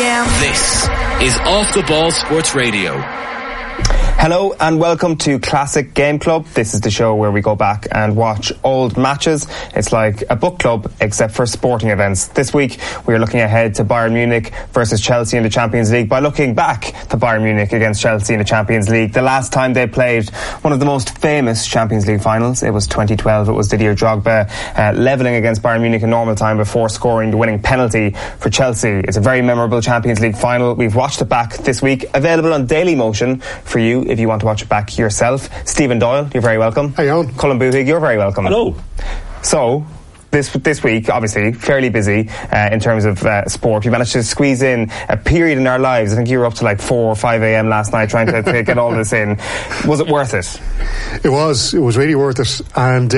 FM. This is Off the Ball Sports Radio. Hello and welcome to Classic Game Club. This is the show where we go back and watch old matches. It's like a book club except for sporting events. This week we are looking ahead to Bayern Munich versus Chelsea in the Champions League by looking back to Bayern Munich against Chelsea in the Champions League. The last time they played one of the most famous Champions League finals, it was 2012. It was Didier Drogba levelling against Bayern Munich in normal time before scoring the winning penalty for Chelsea. It's a very memorable Champions League final. We've watched it back this week, available on Daily Motion for you if you want to watch it back yourself. Stephen Doyle, you're very welcome. Hey, Owen. Colin Boothig, you're very welcome. Hello. So, this week, obviously, fairly busy in terms of sport. We managed to squeeze in a period in our lives. I think you were up to like 4 or 5 a.m. last night trying to get all this in. Was it worth it? It was really worth it. And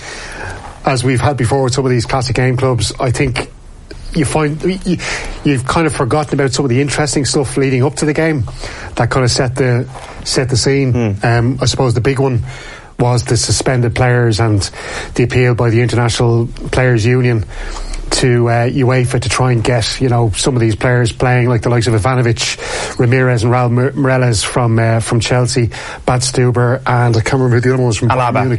as we've had before with some of these classic game clubs, I think you find you've kind of forgotten about some of the interesting stuff leading up to the game that kind of set the scene. I suppose the big one was the suspended players and the appeal by the International Players Union to UEFA to try and get, you know, some of these players playing, like the likes of Ivanovic, Ramirez and Raul Meireles from Chelsea, Bad Stuber, and I can't remember who the other one was from Munich,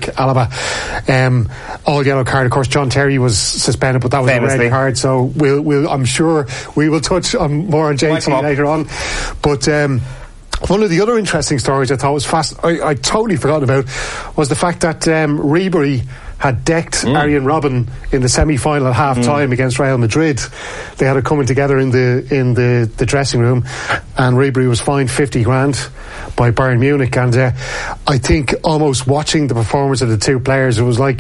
Alaba. All yellow card. Of course, John Terry was suspended, but that was famously a red card. So we'll I'm sure we will touch on more on JT later on. But one of the other interesting stories I thought was I totally forgot about was the fact that Ribery had decked Arjen Robben in the semi-final at half-time against Real Madrid. They had it coming together in the dressing room, and Ribery was fined 50 grand by Bayern Munich. And I think almost watching the performance of the two players,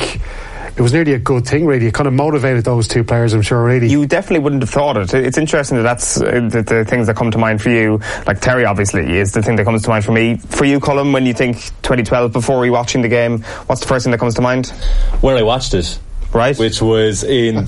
it was nearly a good thing, really. It kind of motivated those two players, I'm sure, really. You definitely wouldn't have thought it. It's interesting that's the things that come to mind for you. Like Terry, obviously, is the thing that comes to mind for me. For you, Colin, when you think 2012, before rewatching the game, what's the first thing that comes to mind? Where I watched it. Right. Which was in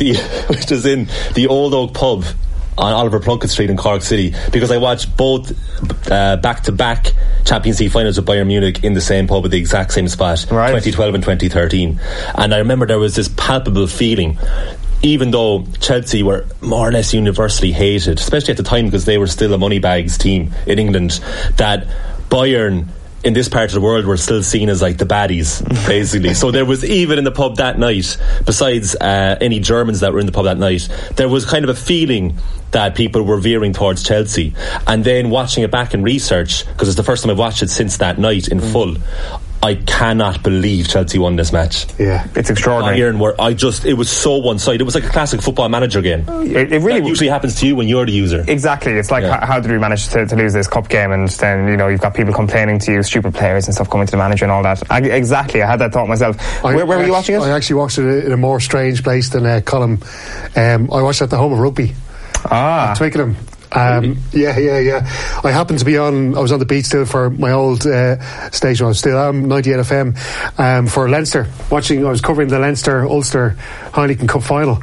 the Old Oak pub on Oliver Plunkett Street in Cork City, because I watched both back-to-back Champions League finals with Bayern Munich in the same pub at the exact same spot, right. 2012 and 2013. And I remember there was this palpable feeling, even though Chelsea were more or less universally hated, especially at the time because they were still a moneybags team in England, that Bayern in this part of the world were still seen as like the baddies, basically. So there was, even in the pub that night, besides any Germans that were in the pub that night, there was kind of a feeling that people were veering towards Chelsea. And then watching it back in research, because it's the first time I've watched it since that night in full, I cannot believe Chelsea won this match. Yeah, it's extraordinary. It was so one-sided. It was like a classic football manager game. It really usually happens to you when you're the user. Exactly. It's like, how did we manage to lose this cup game? And then, you know, you've got people complaining to you, stupid players and stuff coming to the manager and all that. Exactly. I had that thought myself. Where were you watching it? I actually watched it in a more strange place than Colin. I watched it at the home of rugby. At Twickenham. Yeah. I happened to be I was on the beat still for my old station. I was still on 98 FM for Leinster. I was covering the Leinster-Ulster Heineken Cup final.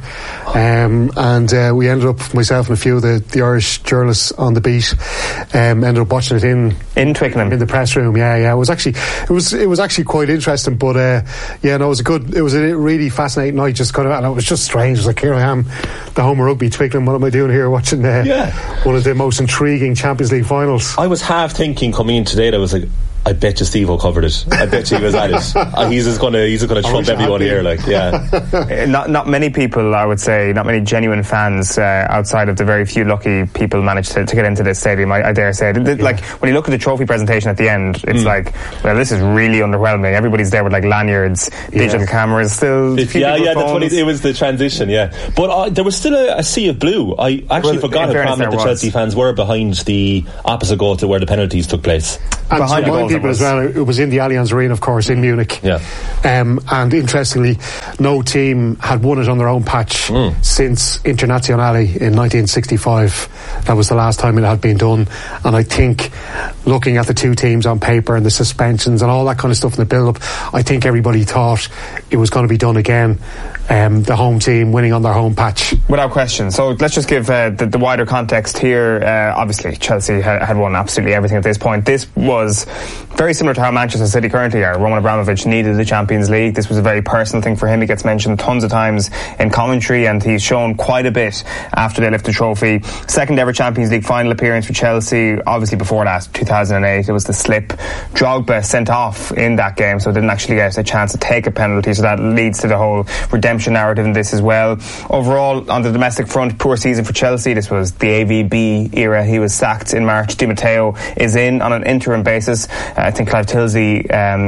And we ended up, myself and a few of the Irish journalists on the beat, ended up watching it in Twickenham, in the press room. Yeah. It was actually quite interesting. But it was a really fascinating night. Just kind of, and it was just strange. It was like, here I am, the home of rugby, Twickenham. What am I doing here watching one of the most intriguing Champions League finals? I was half thinking coming in today that I was like, I bet you Steve-O covered it. I bet you he was at it. He's just gonna trump everyone here, like, yeah. Not many people, I would say, not many genuine fans outside of the very few lucky people managed to get into this stadium, I dare say. Like, when you look at the trophy presentation at the end, it's like, well, this is really underwhelming. Everybody's there with like lanyards, digital cameras, still. It was the transition, yeah. But there was still a sea of blue. I actually forgot how prominent the Chelsea fans were behind the opposite goal to where the penalties took place. And behind the goal as well, it was in the Allianz Arena, of course, in Munich. Yeah. And interestingly, no team had won it on their own patch since Internazionale in 1965. That was the last time it had been done. And I think, looking at the two teams on paper and the suspensions and all that kind of stuff in the build-up, I think everybody thought it was going to be done again. The home team winning on their home patch. Without question. So let's just give the wider context here. Obviously, Chelsea had won absolutely everything at this point. This was very similar to how Manchester City currently are. Roman Abramovich needed the Champions League. This was a very personal thing for him. He gets mentioned tons of times in commentary, and he's shown quite a bit after they lift the trophy. Second ever Champions League final appearance for Chelsea. Obviously before that, 2008, it was the slip. Drogba sent off in that game, so didn't actually get a chance to take a penalty, so that leads to the whole redemption narrative in this as well. Overall, on the domestic front, poor season for Chelsea. This was the AVB era. He was sacked in March. Di Matteo is in on an interim basis. I think Clive Tilsey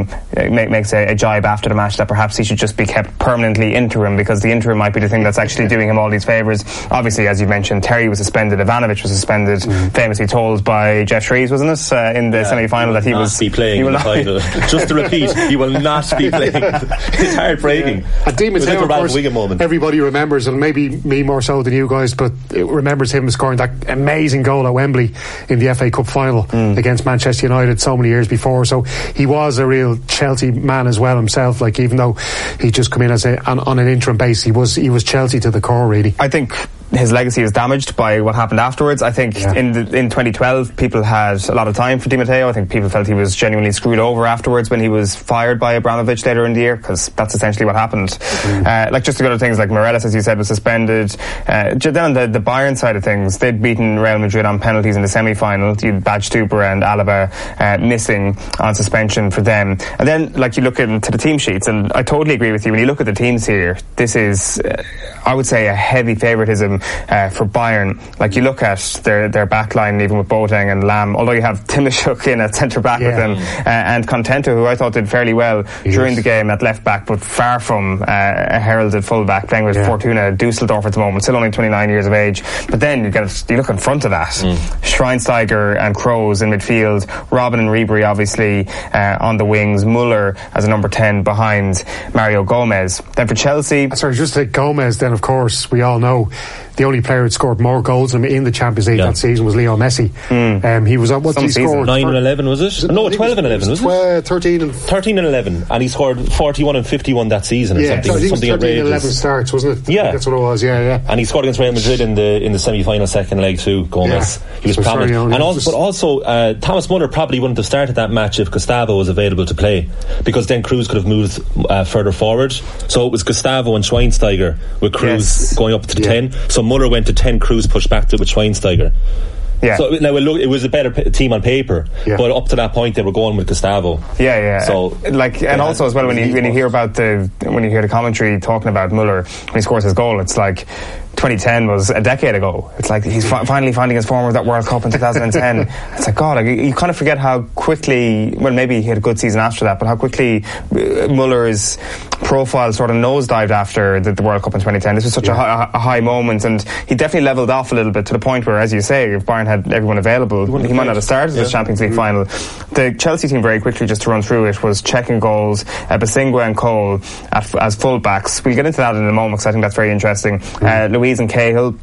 makes a jibe after the match that perhaps he should just be kept permanently interim, because the interim might be the thing that's actually doing him all these favours. Obviously, as you mentioned, Terry was suspended, Ivanovic was suspended, famously told by Jeff Shreves, wasn't it, in the semi-final that he will be playing in the final. Just to repeat, he will not be playing. It's heartbreaking. And Di Matteo, of course, everybody remembers, and maybe me more so than you guys, but it remembers him scoring that amazing goal at Wembley in the FA Cup final against Manchester United so many years before. So he was a real Chelsea man as well himself. Like, even though he just come in as on an interim base, he was Chelsea to the core, really. I think his legacy is damaged by what happened afterwards. I think in 2012 people had a lot of time for Di Matteo. I think people felt he was genuinely screwed over afterwards when he was fired by Abramovich later in the year, because that's essentially what happened. Like, just to go to things like Morelos, as you said, was suspended. Then on the Bayern side of things, they'd beaten Real Madrid on penalties in the semi-final. You had Badstuber and Alaba missing on suspension for them. And then, like, you look into the team sheets, and I totally agree with you. When you look at the teams here, this is, I would say, a heavy favouritism for Bayern. Like, you look at their back line, even with Boateng and Lam, although you have Timoshuk in at centre back with them, and Contento, who I thought did fairly well during the game at left back, but far from a heralded full back, playing with Fortuna Dusseldorf at the moment, still only 29 years of age. But then you look in front of that, Schweinsteiger and Kroos in midfield, Robben and Ribery obviously on the wings, Muller as a number 10 behind Mario Gomez. Then for Chelsea, sorry, just to Gomez, then of course we all know the only player who scored more goals than him in the Champions League that season was Leo Messi. He was on, what did he score? 9 and 11 was it? No, 12 and 11 was it? 13 and 11, and he scored 41 and 51 that season, or something. So something 13 outrageous. and 11 starts, wasn't it? Yeah, that's what it was. And he scored against Real Madrid in the semi-final second leg too. Gomez, he was prominent, and also Thomas Muller probably wouldn't have started that match if Gustavo was available to play, because then Kroos could have moved further forward. So it was Gustavo and Schweinsteiger with Kroos going up to 10. So Muller went to 10. Kroos pushed back to with Schweinsteiger. So now it was a better team on paper, but up to that point they were going with Gustavo. So like, and also as well, when you hear the commentary talking about Muller when he scores his goal, it's like 2010 was a decade ago. It's like he's finally finding his form of that World Cup in 2010. It's like, God, you kind of forget how quickly, well, maybe he had a good season after that, but how quickly Muller's profile sort of nosedived after the World Cup in 2010. This was such a high moment, and he definitely levelled off a little bit, to the point where, as you say, if Bayern had everyone available, he might not have started this Champions League final. The Chelsea team, very quickly, just to run through it, was Cech in goals, Basingua and Cole as full backs. We'll get into that in a moment, because I think that's very interesting. Louise and Cahill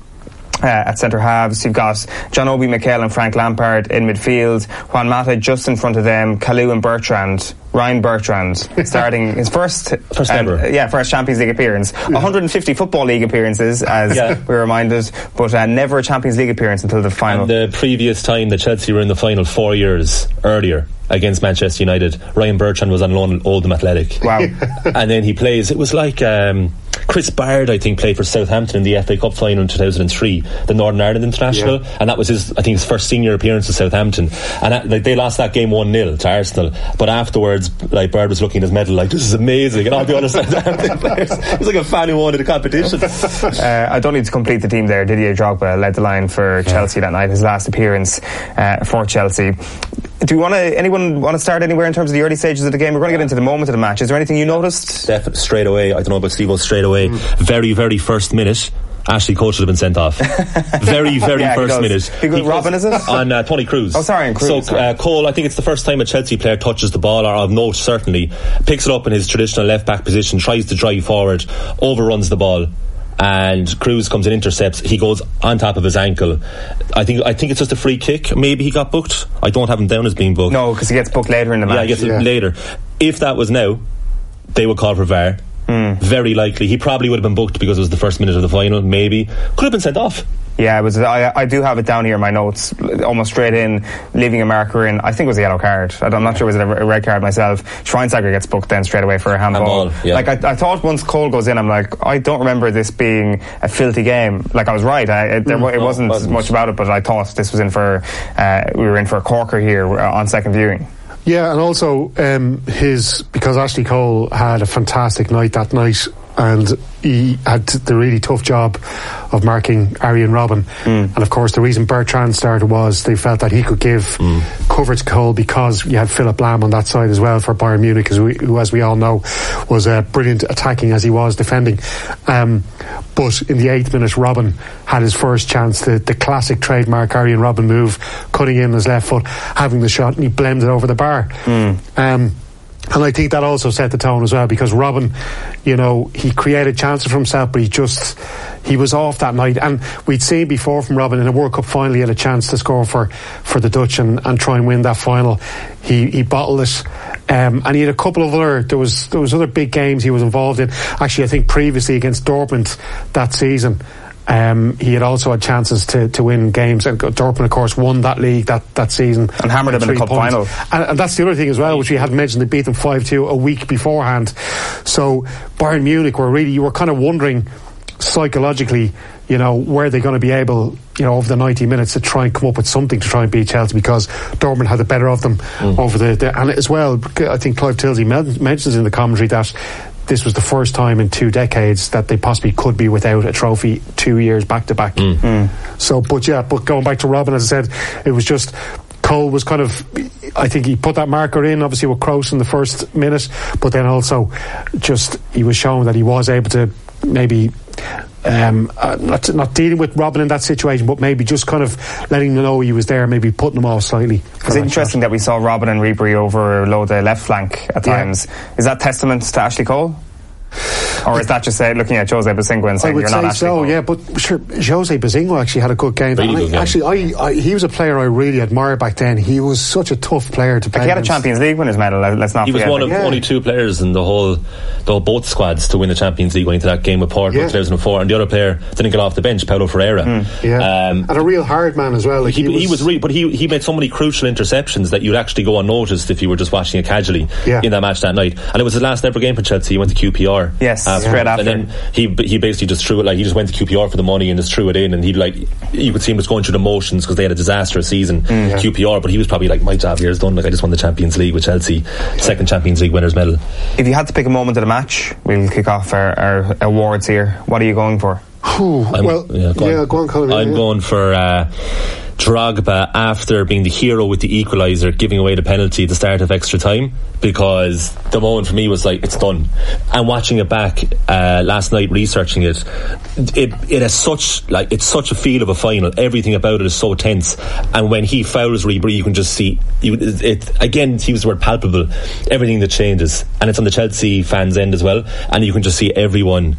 at centre halves. You've got John Obi Mikel and Frank Lampard in midfield, Juan Mata just in front of them, Kalou and Bertrand. Ryan Bertrand starting his first Champions League appearance. 150 Football League appearances, as we're reminded, but never a Champions League appearance until the final. And the previous time that Chelsea were in the final 4 years earlier against Manchester United, Ryan Bertrand was on loan at Oldham Athletic. Wow. And then he plays, it was like Chris Baird, I think, played for Southampton in the FA Cup final in 2003, the Northern Ireland International, and that was his first senior appearance for Southampton, and they lost that game 1-0 to Arsenal, but afterwards, like, Baird was looking at his medal like, this is amazing, and all the other Southampton players, he was like a fan who wanted the competition. I don't need to complete the team there. Didier Drogba led the line for Chelsea that night, his last appearance for Chelsea. Anyone want to start anywhere in terms of the early stages of the game? We're going to get into the moment of the match. Is there anything you noticed? Definitely straight away. I don't know about Steve-O, straight away. Very, very first minute, Ashley Cole should have been sent off. Very, very first minute. Robin, is it? On Tony Kroos. Oh, sorry, on Kroos. So Cole, I think it's the first time a Chelsea player touches the ball, or of note certainly, picks it up in his traditional left back position, tries to drive forward, overruns the ball, and Kroos comes and intercepts. He goes on top of his ankle. I think it's just a free kick. Maybe he got booked. I don't have him down as being booked. No, because he gets booked later in the match. Yeah, he gets it later. If that was now, they would call for VAR. Very likely. He probably would have been booked because it was the first minute of the final, maybe. Could have been sent off. Yeah, it was. I do have it down here in my notes, almost straight in, leaving a marker in. I think it was a yellow card. I'm not sure it was a red card myself. Schweinsteiger gets booked then straight away for a handball. Yeah. Like I thought once Cole goes in, I'm like, I don't remember this being a filthy game. Like I was right. It wasn't much about it, but I thought this was in for. We were in for a corker here on second viewing. Yeah, and also because Ashley Cole had a fantastic night that night, and he had the really tough job of marking Arjen Robben. And of course the reason Bertrand started was they felt that he could give cover to Cole, because you had Philipp Lahm on that side as well for Bayern Munich, who as we all know was brilliant attacking as he was defending. But in the 8th minute, Robben had his first chance, the classic trademark Arjen Robben move, cutting in his left foot, having the shot, and he blamed it over the bar. And I think that also set the tone as well, because Robben, he created chances for himself, but he was off that night. And we'd seen before from Robben in a World Cup final, he had a chance to score for the Dutch and try and win that final. He bottled it. And he had a couple of there was other big games he was involved in. Actually, I think previously against Dortmund that season, he had also had chances to win games, and Dortmund of course won that league that season and hammered them in the cup final. And that's the other thing as well, which we hadn't mentioned. They beat them 5-2 a week beforehand. So Bayern Munich you were kind of wondering psychologically, were they going to be able, over the 90 minutes to try and come up with something to try and beat Chelsea, because Dortmund had the better of them over and as well, I think Clive Tilsey mentions in the commentary that this was the first time in 2 decades that they possibly could be without a trophy 2 years back to back. So, but going back to Robben, as I said, it was just Cole was kind of, I think he put that marker in, obviously with Kroos in the first minute, but then also just he was showing that he was able to maybe not dealing with Robben in that situation, but maybe just kind of letting them know he was there, maybe putting them off slightly. It's interesting that we saw Robben and Ribery overload the left flank at times. Is that testament to Ashley Cole? Or is that just looking at Jose Bazinga and saying you're not Ashley Cole? Yeah, but sure, Jose Bazinga actually had a good game. Really good game. Actually, he was a player I really admired back then. He was such a tough player to play. He had a Champions League winner's medal. Let's not forget. He was one of only 2 players in both squads to win the Champions League, going into that game with Porto in 2004, and the other player didn't get off the bench, Paulo Ferreira. And a real hard man as well. But he made so many crucial interceptions that you'd actually go unnoticed if you were just watching it casually in that match that night. And it was his last ever game for Chelsea. He went to QPR. Yes. Straight after. And then he basically just threw it, he just went to QPR for the money and just threw it in, and you could see him just going through the motions because they had a disastrous season QPR, but he was probably my job here is done, I just won the Champions League with Chelsea, second Champions League winners medal. If you had to pick a moment of the match, we'll kick off our awards here. What are you going for? Go on, Colin. I'm going for Drogba, after being the hero with the equaliser, giving away the penalty at the start of extra time, because the moment for me was it's done. And watching it back last night, researching it has it's such a feel of a final. Everything about it is so tense, and when he fouls Ribery, you can just see again, to use the word palpable, everything that changes, and it's on the Chelsea fans' end as well, and you can just see everyone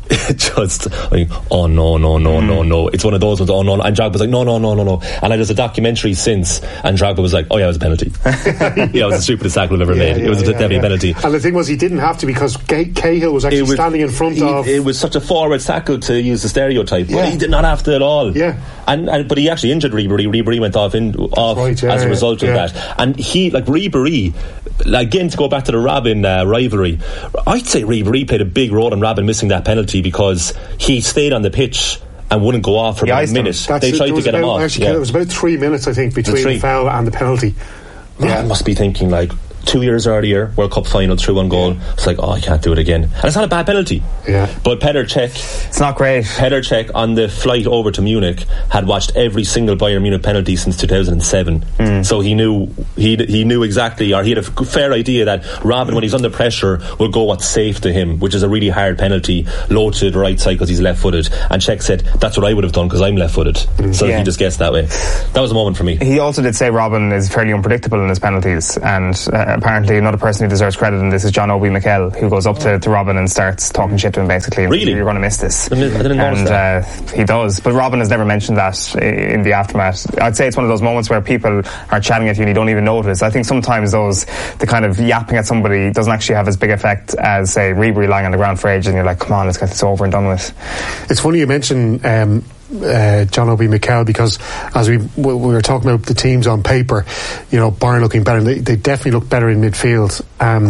just oh no, it's one of those ones, oh no, and Drogba was no, and I did a documentary since, and Drogba was it was a penalty. It was the stupidest tackle I've ever made. It was a deadly penalty, and the thing was he didn't have to, because Cahill was actually standing in front of. It was such a forward tackle, to use the stereotype, but he did not have to at all. But he actually injured Ribery went off as a result of that. And he, Ribery, again, to go back to the Robben rivalry, I'd say Ribery played a big role in Robben missing that penalty, because he stayed on the pitch and wouldn't go off for about a minute. They tried to get him off. Actually, it was about 3 minutes, I think, between the foul and the penalty. Robben must be thinking 2 years earlier, World Cup final, 3-1 goal. It's I can't do it again. And it's not a bad penalty. But Petr Cech, it's not great. Petr Cech, on the flight over to Munich, had watched every single Bayern Munich penalty since 2007. So he knew exactly, or he had a fair idea that Robben, when he's under pressure, will go what's safe to him, which is a really hard penalty, low to the right side because he's left-footed. And Cech said, that's what I would have done because I'm left-footed. So he just guessed that way. That was a moment for me. He also did say Robben is fairly unpredictable in his penalties, and apparently another person who deserves credit in this is John Obi Mikel, who goes up to Robin and starts talking shit to him basically. Really? You're going to miss this. I didn't notice that. He does, but Robin has never mentioned that in the aftermath. I'd say it's one of those moments where people are chatting at you and you don't even notice. I think sometimes the kind of yapping at somebody doesn't actually have as big effect as, say, Ribery lying on the ground for ages and you're like, come on, let's get this over and done with. It's funny you mention John Obi Mikel, because as we were talking about the teams on paper, Bayern looking better, they definitely look better in midfield.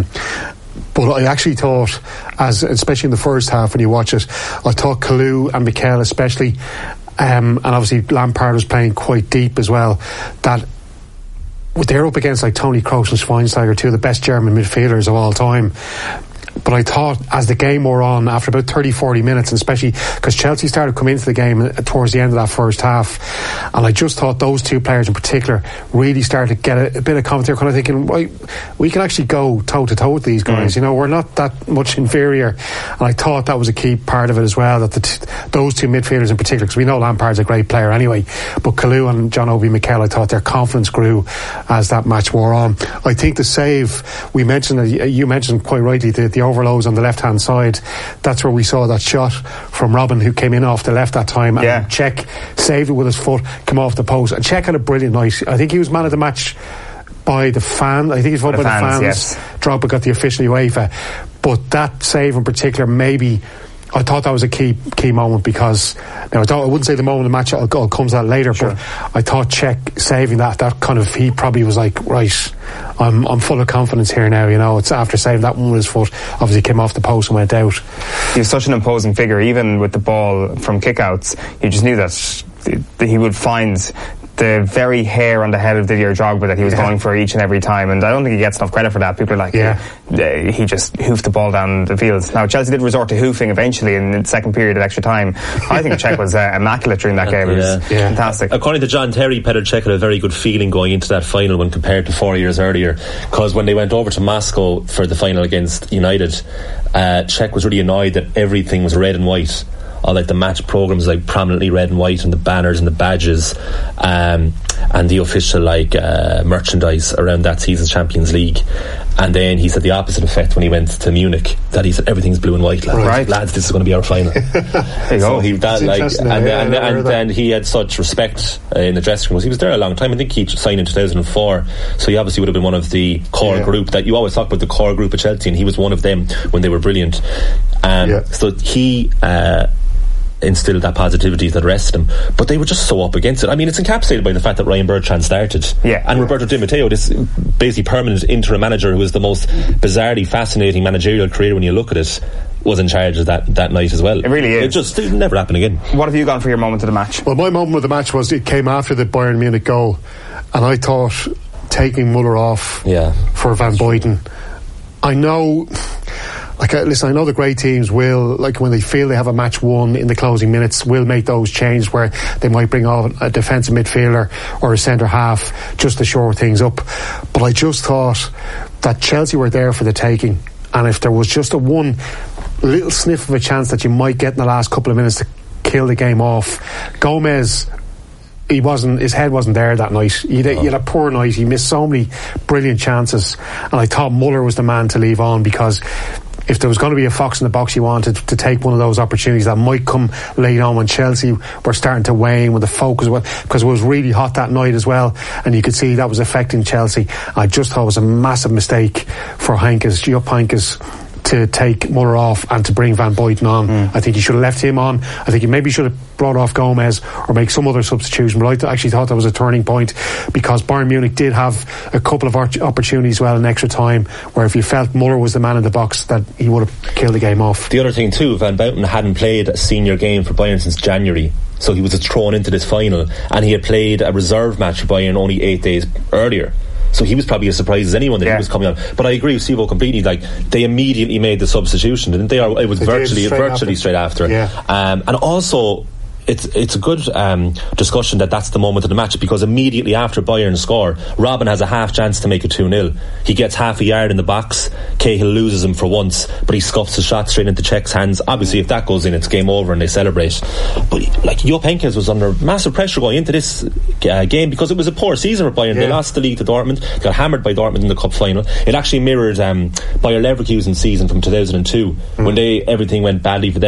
But I actually thought, especially in the first half when you watch it, I thought Kalou and Mikel especially, and obviously Lampard was playing quite deep as well, that they're up against like Toni Kroos and Schweinsteiger, two of the best German midfielders of all time. But I thought as the game wore on, after about 30-40 minutes, and especially because Chelsea started coming into the game towards the end of that first half, and I just thought those two players in particular really started to get a bit of confidence. They're kind of thinking, right, we can actually go toe-to-toe with these guys. We're not that much inferior. And I thought that was a key part of it as well, that those two midfielders in particular, because we know Lampard's a great player anyway, but Kalou and John Obi Mikel, I thought their confidence grew as that match wore on. I think the save, you mentioned quite rightly, the overloads on the left hand side, that's where we saw that shot from Robin, who came in off the left that time, and Cech saved it with his foot, come off the post, and Cech had a brilliant night. I think he was man of the match by the fan. I think he's voted by the fans. Yes. Drogba got the official UEFA, but that save in particular, maybe I thought that was a key moment, because now I wouldn't say the moment of the match, I'll come to that later, sure. But I thought Cech saving that kind of, he probably was like, right, I'm full of confidence here now, it's after saving that one with his foot, obviously came off the post and went out. He was such an imposing figure, even with the ball from kickouts. You just knew that he would find the very hair on the head of Didier Drogba that he was going for each and every time, and I don't think he gets enough credit for that. People are like, he just hoofed the ball down the field. Now Chelsea did resort to hoofing eventually in the second period at extra time. I think Cech was immaculate during that game. It was fantastic. According to John Terry, Petr Cech had a very good feeling going into that final when compared to 4 years earlier, because when they went over to Moscow for the final against United, Cech was really annoyed that everything was red and white. All like the match programs like prominently red and white, and the banners and the badges, and the official merchandise around that season's Champions League. And then he said the opposite effect when he went to Munich, that he said everything's blue and white, lads, this is going to be our final. There you go. And he had such respect in the dressing room. He was there a long time. I think he signed in 2004, so he obviously would have been one of the core group that you always talk about, the core group at Chelsea, and he was one of them when they were brilliant. So he instilled that positivity that arrested him, but they were just so up against it. I mean, it's encapsulated by the fact that Ryan Bertrand started, and Roberto Di Matteo, this basically permanent interim manager who was the most bizarrely fascinating managerial career when you look at it, was in charge of that night as well. It really is. It never happened again. What have you gone for your moment of the match? Well, my moment of the match was, it came after the Bayern Munich goal, and I thought taking Muller off for Van Boyden, I know the great teams will, when they feel they have a match won in the closing minutes, will make those changes where they might bring on a defensive midfielder or a centre half just to shore things up. But I just thought that Chelsea were there for the taking, and if there was just a one little sniff of a chance that you might get in the last couple of minutes to kill the game off, Gomez, his head wasn't there that night. He had a poor night. He missed so many brilliant chances, and I thought Muller was the man to leave on, because if there was going to be a fox in the box, you wanted to take one of those opportunities that might come late on when Chelsea were starting to wane, when the focus was, because it was really hot that night as well, and you could see that was affecting Chelsea. I just thought it was a massive mistake for Jupp Heynckes to take Muller off and to bring Van Boyden on. I think he should have left him on. I think he maybe should have brought off Gomez or make some other substitution, but I actually thought that was a turning point, because Bayern Munich did have a couple of opportunities in extra time, where if you felt Muller was the man in the box, that he would have killed the game off. The other thing too, Van Boyden hadn't played a senior game for Bayern since January, so he was thrown into this final, and he had played a reserve match for Bayern only 8 days earlier. So he was probably as surprised as anyone that he was coming on. But I agree with Sivo completely. They immediately made the substitution, didn't they? Or it was virtually straight after. Yeah. And also, it's a good discussion that's the moment of the match, because immediately after Bayern score, Robben has a half chance to make it 2-0. He gets half a yard in the box. Cahill loses him for once, but he scuffs a shot straight into Cech's hands. Obviously, if that goes in, it's game over and they celebrate. But like, Jupp Heynckes was under massive pressure going into this game, because it was a poor season for Bayern. They lost the league to Dortmund, got hammered by Dortmund in the cup final. It actually mirrored Bayer Leverkusen's season from 2002 when everything went badly for them.